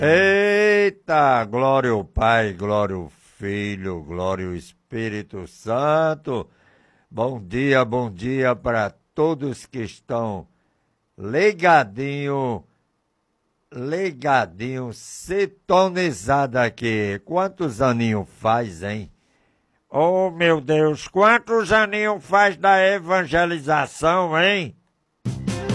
Eita, glória ao Pai, glória ao Filho, glória ao Espírito Santo. Bom dia para todos que estão ligadinho, sintonizado aqui. Quantos aninhos faz, hein? Oh, meu Deus, quantos aninhos faz da evangelização, hein?